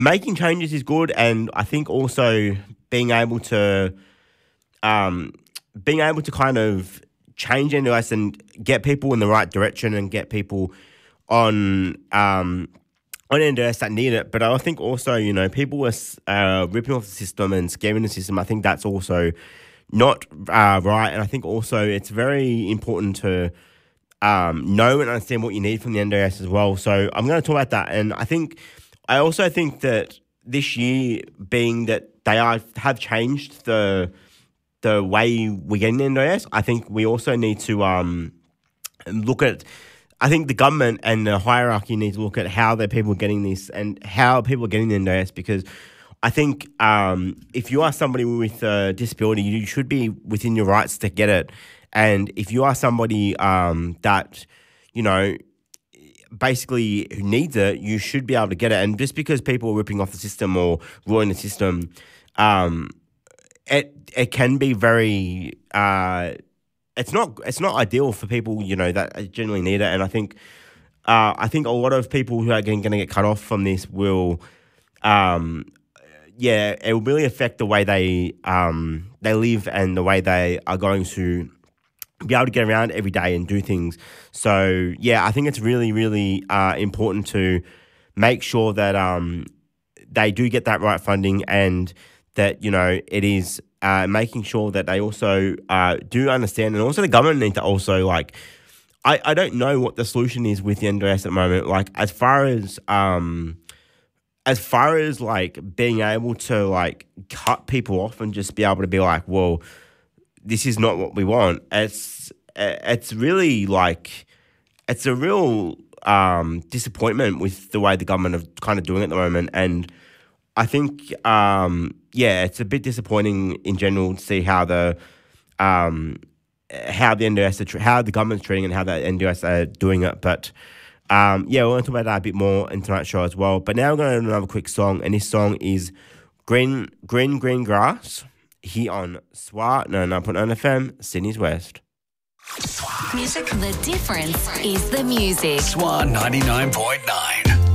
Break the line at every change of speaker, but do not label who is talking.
making changes is good, and I think also being able to kind of change NDIS and get people in the right direction and get people on NDIS that need it. But I think also, people were ripping off the system and scamming the system. I think that's also not right, and I think also it's very important to know and understand what you need from the NDIS as well. So I'm going to talk about that, and I also think that this year, being that they have changed the way we get in NDIS, I think we also need to look at. I think the government and the hierarchy need to look at how the people are getting this and how people are getting the NDIS, because I think if you are somebody with a disability, you should be within your rights to get it. And if you are somebody that, basically who needs it, you should be able to get it. And just because people are ripping off the system or ruining the system, it can be very it's not ideal for people that genuinely need it. And I think a lot of people who are going to get cut off from this will it will really affect the way they live and the way they are going to be able to get around every day and do things. So I think it's really, really important to make sure that they do get that right funding, and that it is making sure that they also do understand, and also the government need to also I don't know what the solution is with the NDIS at the moment. As far as being able to cut people off and just be able to be like, well, this is not what we want. It's really it's a real disappointment with the way the government are kind of doing it at the moment. And I think it's a bit disappointing in general to see how the NDIS how the government's treating and how the NDIS are doing it. But we're going to talk about that a bit more in tonight's show as well. But now we're going to do another quick song, and this song is Green Grass here on SWA 99.9 FM, Sydney's West.
Music, the difference is the music.
SWA 99.9.